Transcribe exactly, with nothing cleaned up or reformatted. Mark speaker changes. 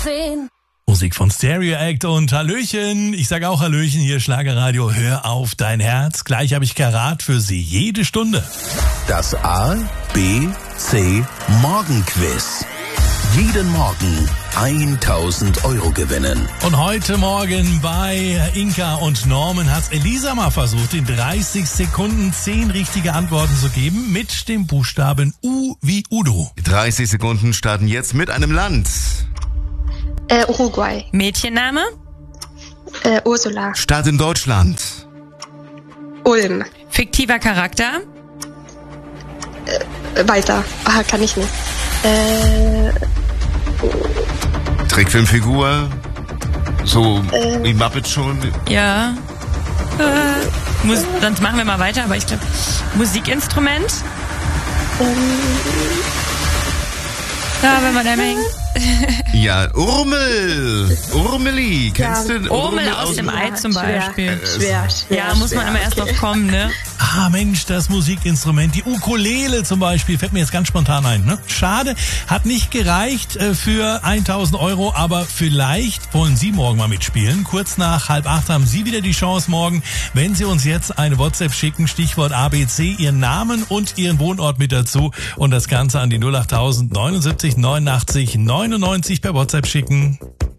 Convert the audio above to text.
Speaker 1: zehn.
Speaker 2: Musik von Stereo Act und Hallöchen. Ich sage auch Hallöchen, hier Schlagerradio, hör auf dein Herz. Gleich habe ich Karat für Sie, jede Stunde.
Speaker 3: Das A, B, C Morgenquiz. Jeden Morgen tausend Euro gewinnen.
Speaker 2: Und heute Morgen bei Inka und Norman hat Elisa mal versucht, in dreißig Sekunden zehn richtige Antworten zu geben mit dem Buchstaben U wie Udo.
Speaker 4: Die dreißig Sekunden starten jetzt mit einem Land.
Speaker 5: Äh, Uruguay.
Speaker 6: Mädchenname?
Speaker 5: Äh, Ursula.
Speaker 4: Stadt in Deutschland.
Speaker 5: Ulm.
Speaker 6: Fiktiver Charakter?
Speaker 5: Äh, weiter. Ah, kann ich nicht. Äh,
Speaker 4: Trickfilmfigur. So
Speaker 5: Äh.
Speaker 4: wie Muppet schon.
Speaker 6: Ja. Äh, Mus- sonst machen wir mal weiter, aber ich glaube, Musikinstrument?
Speaker 5: ähm,
Speaker 6: Da, wenn man da hängt.
Speaker 4: Ja, Urmel. Urmeli. Kennst
Speaker 5: Ja,
Speaker 4: du
Speaker 6: Urmel aus dem Ei zum Beispiel.
Speaker 5: schwer, schwer.
Speaker 6: Ja, muss man immer erst drauf kommen, ne?
Speaker 2: Ah Mensch, das Musikinstrument, die Ukulele zum Beispiel, fällt mir jetzt ganz spontan ein. Ne? Schade, hat nicht gereicht äh, für tausend Euro, aber vielleicht wollen Sie morgen mal mitspielen. Kurz nach halb acht haben Sie wieder die Chance morgen, wenn Sie uns jetzt eine WhatsApp schicken, Stichwort A B C, Ihren Namen und Ihren Wohnort mit dazu und das Ganze an die null acht null null neunundsiebzig neunundachtzig neunundneunzig per WhatsApp schicken.